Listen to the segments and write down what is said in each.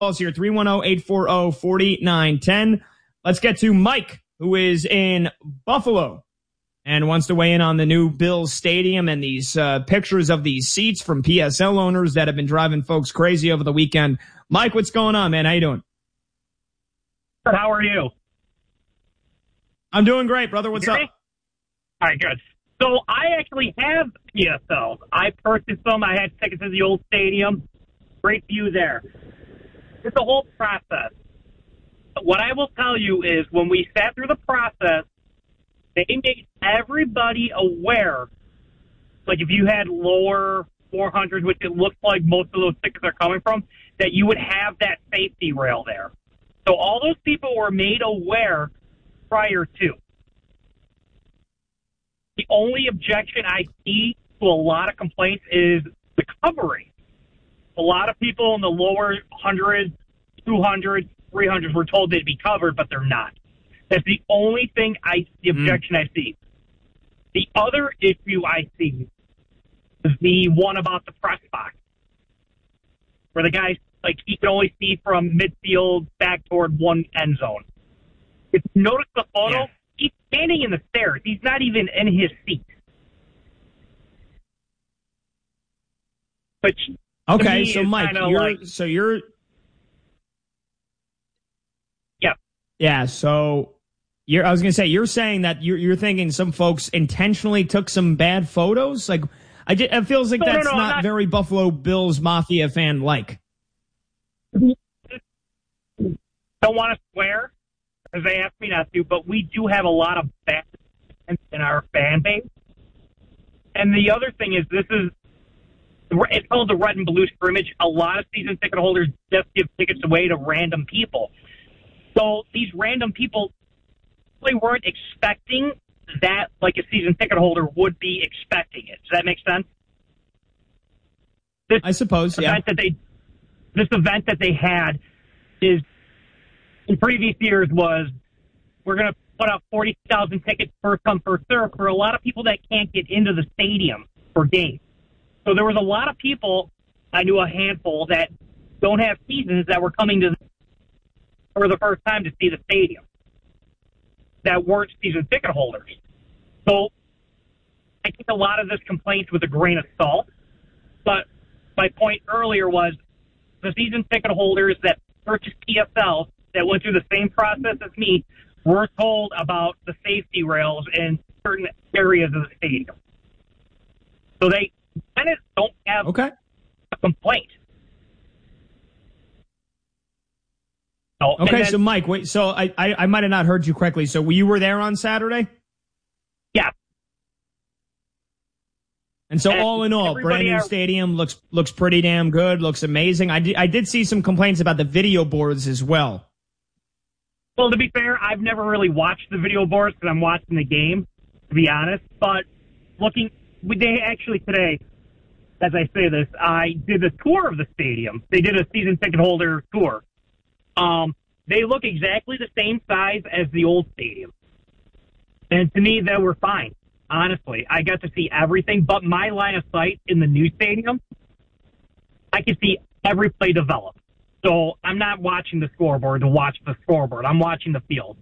calls here, 310-840-4910. Let's get to Mike, who is in Buffalo and wants to weigh in on the new Bills Stadium and these pictures of these seats from PSL owners that have been driving folks crazy over the weekend. Mike, what's going on, man? How you doing? How are you? I'm doing great, brother. What's up? All right, good. So I actually have PSL. I purchased them. I had tickets to the old stadium. Great view there. It's a whole process. What I will tell you is when we sat through the process, they made everybody aware, like if you had lower 400, which it looks like most of those tickets are coming from, that you would have that safety rail there. So all those people were made aware prior to. The only objection I see to a lot of complaints is the covering. A lot of people in the lower 100s, 200s, 300s were told they'd be covered, but they're not. That's the only thing the objection I see. The other issue I see is the one about the press box, where the guy, like, he can only see from midfield back toward one end zone. If you notice the photo, he's standing in the stairs. He's not even in his seat. But okay, so Mike, yeah. So I was gonna say, you're saying that you're thinking some folks intentionally took some bad photos. Like, it feels like that's not very Buffalo Bills Mafia fan like. Don't want to swear, because they asked me not to, but we do have a lot of fans in our fan base. And the other thing is, it's called the Red and Blue scrimmage. A lot of season ticket holders just give tickets away to random people. So these random people really weren't expecting that, like a season ticket holder would be expecting it. Does that make sense? I suppose, yeah. This event that they had is, in previous years, was we're going to put out 40,000 tickets first come, first serve for a lot of people that can't get into the stadium for games. So there was a lot of people, I knew a handful, that don't have seasons that were coming to for the first time to see the stadium that weren't season ticket holders. So I take a lot of this complaints with a grain of salt, but my point earlier was the season ticket holders that purchased PSL that went through the same process as me were told about the safety rails in certain areas of the stadium. So they kind of don't have a complaint. So Mike, wait, so I might have not heard you correctly. So you were there on Saturday? Yeah. And so all in all, brand new stadium looks pretty damn good, looks amazing. I did see some complaints about the video boards as well. Well, to be fair, I've never really watched the video boards because I'm watching the game, to be honest. But they actually today, as I say this, I did a tour of the stadium. They did a season ticket holder tour. They look exactly the same size as the old stadium. And to me, they were fine. Honestly, I got to see everything, but my line of sight in the new stadium, I could see every play develop. So I'm not watching the scoreboard to watch the scoreboard. I'm watching the field.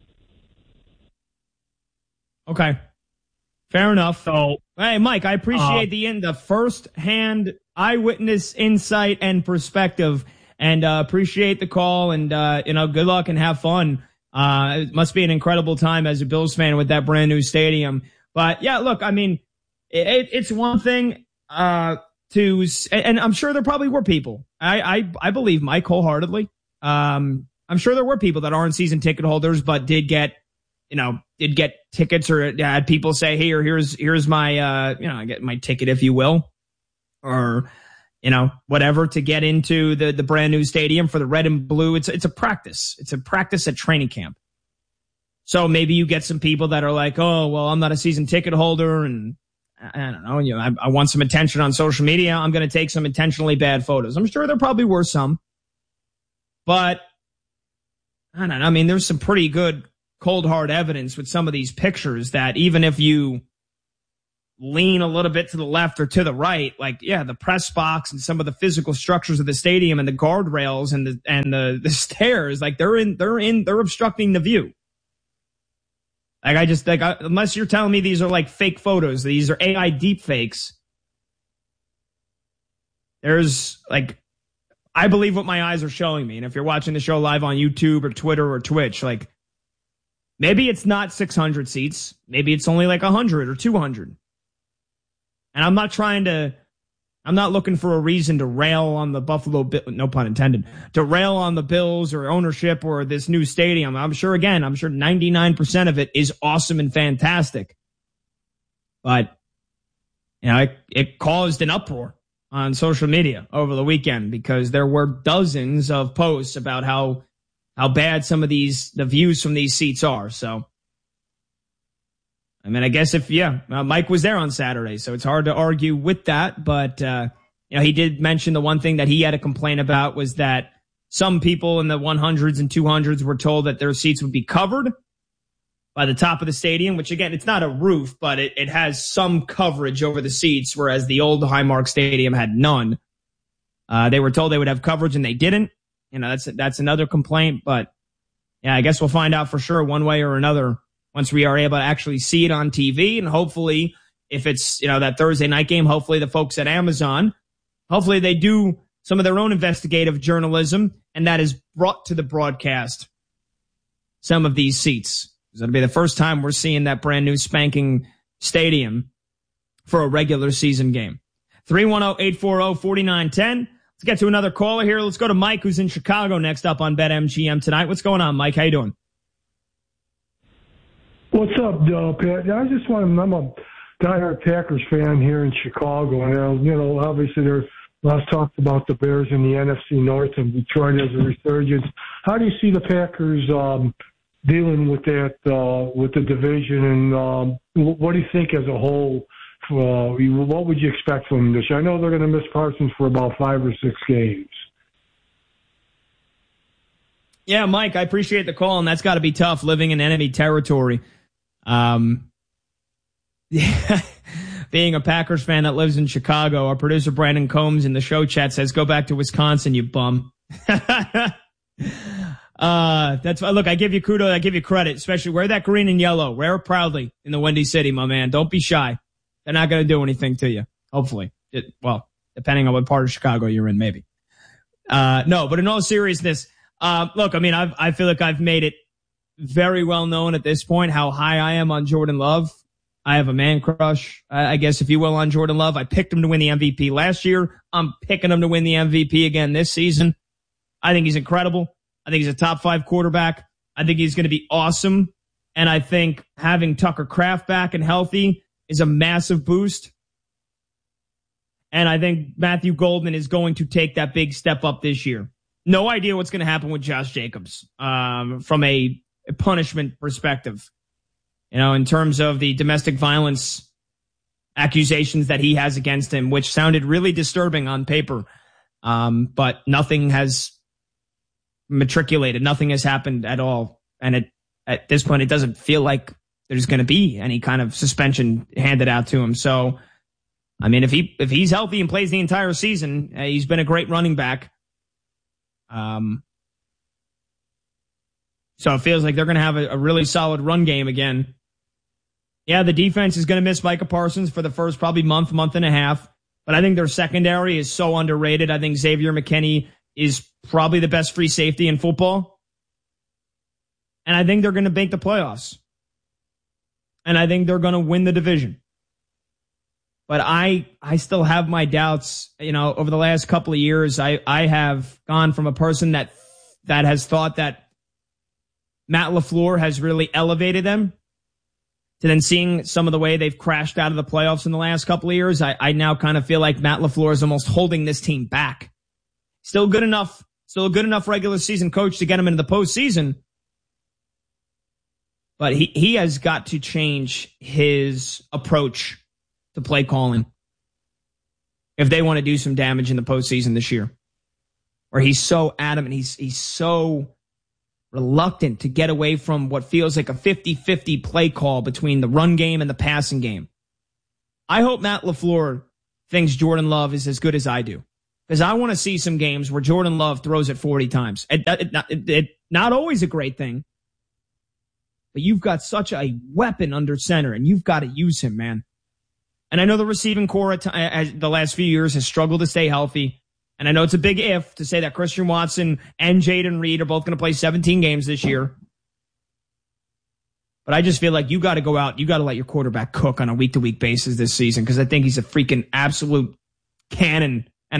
Okay. Fair enough. So, hey, Mike, I appreciate the first-hand eyewitness insight and perspective, and appreciate the call, and good luck and have fun. It must be an incredible time as a Bills fan with that brand new stadium. But yeah, look, I mean, it's one thing and I'm sure there probably were people. I believe Mike wholeheartedly. I'm sure there were people that aren't season ticket holders, but did get tickets, or had people say, "Hey, here's my I get my ticket, if you will," or whatever, to get into the brand new stadium for the Red and Blue. It's a practice. It's a practice at training camp. So maybe you get some people that are like, "Oh, well, I'm not a season ticket holder, and I don't know, I want some attention on social media. I'm going to take some intentionally bad photos." I'm sure there probably were some, but I don't know. I mean, there's some pretty good cold hard evidence with some of these pictures that even if you lean a little bit to the left or to the right, like, yeah, the press box and some of the physical structures of the stadium and the guardrails and the stairs, like they're obstructing the view. Like unless you're telling me these are like fake photos, these are AI deep fakes. There's like, I believe what my eyes are showing me. And if you're watching the show live on YouTube or Twitter or Twitch, like maybe it's not 600 seats. Maybe it's only like 100 or 200. And I'm not looking for a reason to rail on the Buffalo Bills, no pun intended, to rail on the Bills or ownership or this new stadium. I'm sure 99% of it is awesome and fantastic. But, you know, it caused an uproar on social media over the weekend because there were dozens of posts about how bad some of the views from these seats are. So, I mean, I guess Mike was there on Saturday, so it's hard to argue with that. But, he did mention the one thing that he had to complain about was that some people in the 100s and 200s were told that their seats would be covered by the top of the stadium, which, again, it's not a roof, but it has some coverage over the seats, whereas the old Highmark Stadium had none. They were told they would have coverage, and they didn't. You know, that's another complaint. But, yeah, I guess we'll find out for sure one way or another once we are able to actually see it on TV. And hopefully, if it's, that Thursday night game, hopefully the folks at Amazon, hopefully they do some of their own investigative journalism, and that is brought to the broadcast some of these seats. It'll be the first time we're seeing that brand new spanking stadium for a regular season game. 310-840-4910. Let's get to another caller here. Let's go to Mike, who's in Chicago, next up on BetMGM tonight. What's going on, Mike? How you doing? What's up, Pat? I'm a diehard Packers fan here in Chicago, and obviously there's lots talked about the Bears in the NFC North and Detroit as a resurgence. How do you see the Packers dealing with that, with the division, and what do you think as a whole? What would you expect from them this year? I know they're going to miss Parsons for about 5 or 6 games. Yeah, Mike, I appreciate the call, and that's got to be tough living in enemy territory. Being a Packers fan that lives in Chicago, our producer Brandon Combs in the show chat says, "Go back to Wisconsin, you bum." That's look, I give you kudos, I give you credit, especially wear that green and yellow. Wear it proudly in the Windy City, my man. Don't be shy. They're not going to do anything to you. Hopefully. Depending on what part of Chicago you're in, maybe. No, but in all seriousness, look, I mean, I feel like I've made it very well known at this point how high I am on Jordan Love. I have a man crush, I guess, if you will, on Jordan Love. I picked him to win the MVP last year. I'm picking him to win the MVP again this season. I think he's incredible. I think he's a top 5 quarterback. I think he's going to be awesome. And I think having Tucker Kraft back and healthy is a massive boost. And I think Matthew Golden is going to take that big step up this year. No idea what's going to happen with Josh Jacobs from a punishment perspective. In terms of the domestic violence accusations that he has against him, which sounded really disturbing on paper. But nothing has matriculated. Nothing has happened at all. And at this point, it doesn't feel like there's going to be any kind of suspension handed out to him. So, I mean, if he's healthy and plays the entire season, he's been a great running back. So it feels like they're going to have a really solid run game again. Yeah, the defense is going to miss Micah Parsons for the first probably month and a half. But I think their secondary is so underrated. I think Xavier McKinney is probably the best free safety in football. And I think they're going to make the playoffs. And I think they're going to win the division. But I still have my doubts. Over the last couple of years, I have gone from a person that has thought that Matt LaFleur has really elevated them to then seeing some of the way they've crashed out of the playoffs in the last couple of years. I now kind of feel like Matt LaFleur is almost holding this team back. Still a good enough regular season coach to get him into the postseason. But he has got to change his approach to play calling if they want to do some damage in the postseason this year. Where he's so adamant, he's so reluctant to get away from what feels like a 50-50 play call between the run game and the passing game. I hope Matt LaFleur thinks Jordan Love is as good as I do. Because I want to see some games where Jordan Love throws it 40 times. It's not always a great thing. But you've got such a weapon under center, and you've got to use him, man. And I know the receiving core the last few years has struggled to stay healthy. And I know it's a big if to say that Christian Watson and Jaden Reed are both going to play 17 games this year. But I just feel like you got to go out. You got to let your quarterback cook on a week-to-week basis this season, because I think he's a freaking absolute cannon and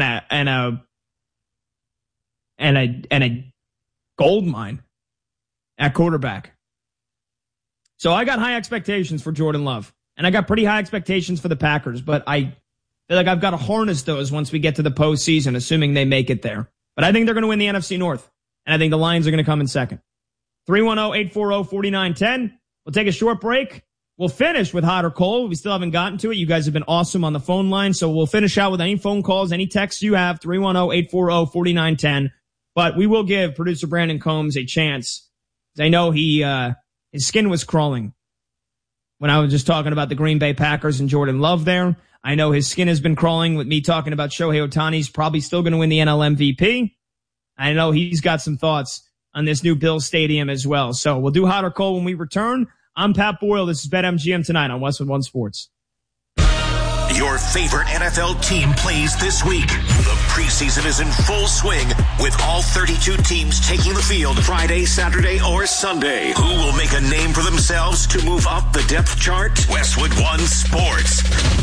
a gold mine at quarterback. So I got high expectations for Jordan Love, and I got pretty high expectations for the Packers, but I feel like I've got to harness those once we get to the postseason, assuming they make it there. But I think they're going to win the NFC North, and I think the Lions are going to come in second. 310-840-4910. We'll take a short break. We'll finish with hot or cold. We still haven't gotten to it. You guys have been awesome on the phone line, so we'll finish out with any phone calls, any texts you have, 310-840-4910. But we will give producer Brandon Combs a chance. I know his skin was crawling when I was just talking about the Green Bay Packers and Jordan Love there. I know his skin has been crawling with me talking about Shohei Ohtani's probably still going to win the NL MVP. I know he's got some thoughts on this new Bills Stadium as well. So we'll do hot or cold when we return. I'm Pat Boyle. This is BetMGM Tonight on Westwood One Sports. Your favorite NFL team plays this week. The preseason is in full swing with all 32 teams taking the field Friday, Saturday, or Sunday. Who will make a name for themselves to move up the depth chart? Westwood One Sports.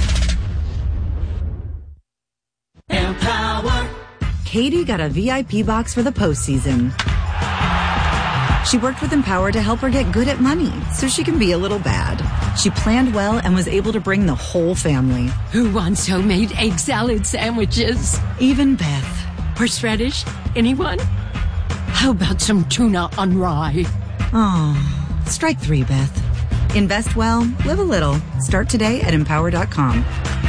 Empower. Katie got a VIP box for the postseason. She worked with Empower to help her get good at money so she can be a little bad. She planned well and was able to bring the whole family. Who wants homemade egg salad sandwiches? Even Beth. Horseradish? Anyone? How about some tuna on rye? Oh, strike 3, Beth. Invest well, live a little. Start today at Empower.com.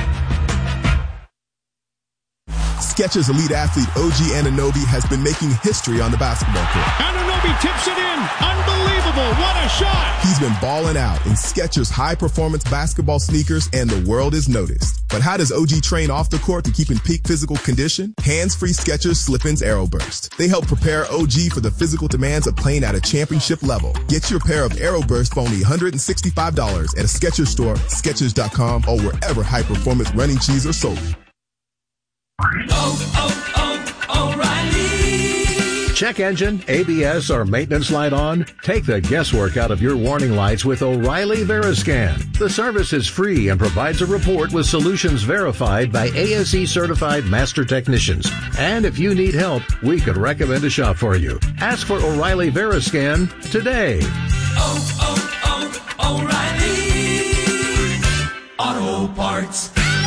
Skechers elite athlete OG Anunoby has been making history on the basketball court. Anunoby tips it in. Unbelievable. What a shot. He's been balling out in Skechers high-performance basketball sneakers, and the world is noticed. But how does OG train off the court to keep in peak physical condition? Hands-free Skechers Slip-ins Aeroburst. They help prepare OG for the physical demands of playing at a championship level. Get your pair of Aeroburst for only $165 at a Skechers store, Skechers.com, or wherever high-performance running shoes are sold. O'Reilly. Check engine, ABS, or maintenance light on? Take the guesswork out of your warning lights with O'Reilly Veriscan. The service is free and provides a report with solutions verified by ASE certified master technicians. And if you need help, we could recommend a shop for you. Ask for O'Reilly Veriscan today. O'Reilly Auto Parts.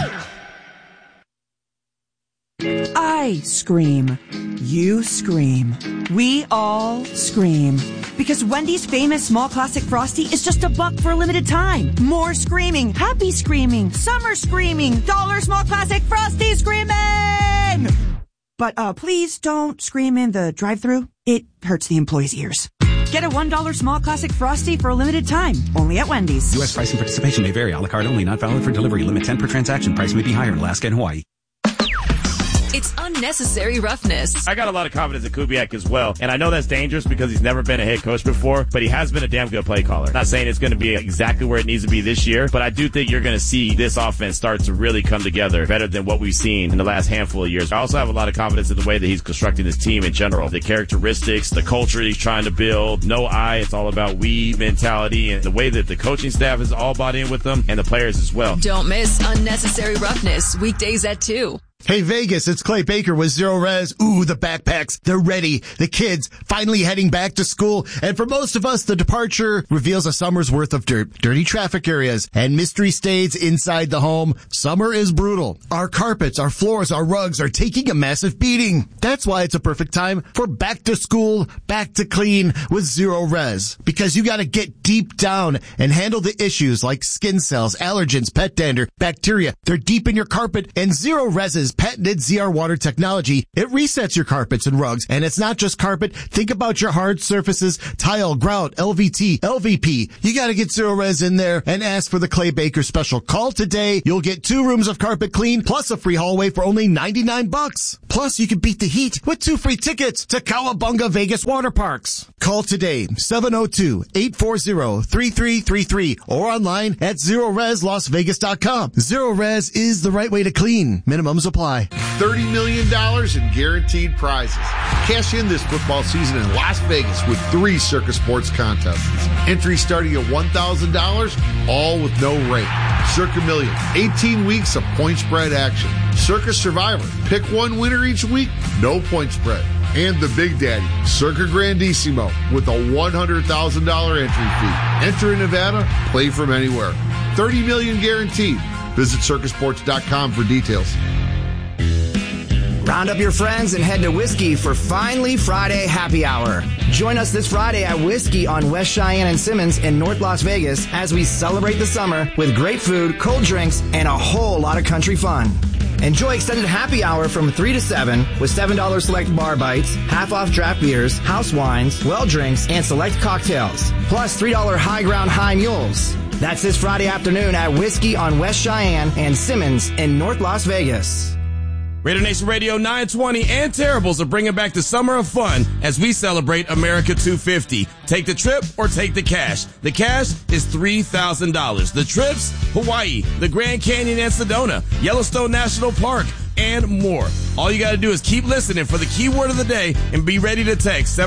I scream. You scream. We all scream. Because Wendy's famous small classic Frosty is just $1 for a limited time. More screaming, happy screaming, summer screaming, dollar small classic Frosty screaming! But please don't scream in the drive-thru. It hurts the employees' ears. Get a $1 small classic Frosty for a limited time. Only at Wendy's. U.S. price and participation may vary. A la carte only. Not valid for delivery. Limit 10 per transaction. Price may be higher in Alaska and Hawaii. It's unnecessary roughness. I got a lot of confidence in Kubiak as well, and I know that's dangerous because he's never been a head coach before, but he has been a damn good play caller. Not saying it's going to be exactly where it needs to be this year, but I do think you're going to see this offense start to really come together better than what we've seen in the last handful of years. I also have a lot of confidence in the way that he's constructing this team in general. The characteristics, the culture he's trying to build, no I, it's all about we mentality, and the way that the coaching staff is all bought in with them, and the players as well. Don't miss Unnecessary Roughness, weekdays at 2. Hey Vegas, it's Clay Baker with Zero Res. Ooh, the backpacks, they're ready. The kids finally heading back to school. And for most of us, the departure reveals a summer's worth of dirt, dirty traffic areas, and mystery stays inside the home. Summer is brutal. Our carpets, our floors, our rugs are taking a massive beating. That's why it's a perfect time for back to school, back to clean with Zero Res. Because you gotta get deep down and handle the issues like skin cells, allergens, pet dander, bacteria. They're deep in your carpet, and Zero Res's Zero-Rez's patented ZR water technology, it resets your carpets and rugs. And it's not just carpet. Think about your hard surfaces, tile, grout, LVT, LVP. You got to get Zero-Rez in there and ask for the Clay Baker special. Call today. You'll get 2 rooms of carpet clean plus a free hallway for only $99. Plus, you can beat the heat with 2 free tickets to Cowabunga Vegas Water Parks. Call today, 702-840-3333 or online at ZeroRezLasVegas.com. Zero-Rez is the right way to clean. Minimums apply. $30 million in guaranteed prizes. Cash in this football season in Las Vegas with 3 Circus Sports contests. Entry starting at $1,000, all with no rate. Circa Million, 18 weeks of point spread action. Circus Survivor, pick 1 winner each week, no point spread. And the Big Daddy, Circa Grandissimo, with a $100,000 entry fee. Enter in Nevada, play from anywhere. $30 million guaranteed. Visit circusports.com for details. Round up your friends and head to Whiskey for Finally Friday Happy Hour. Join us this Friday at Whiskey on West Cheyenne and Simmons in North Las Vegas as we celebrate the summer with great food, cold drinks, and a whole lot of country fun. Enjoy extended happy hour from 3 to 7 with $7 select bar bites, half off draft beers, house wines, well drinks, and select cocktails. Plus $3 high ground high mules. That's this Friday afternoon at Whiskey on West Cheyenne and Simmons in North Las Vegas. Raider Nation Radio 920 and Terribles are bringing back the summer of fun as we celebrate America 250. Take the trip or take the cash. The cash is $3,000. The trips, Hawaii, the Grand Canyon and Sedona, Yellowstone National Park, and more. All you got to do is keep listening for the keyword of the day and be ready to text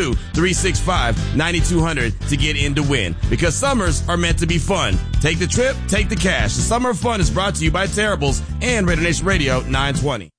702-365-9200 to get in to win. Because summers are meant to be fun. Take the trip, take the cash. The Summer of Fun is brought to you by Terribles and Raider Nation Radio 920.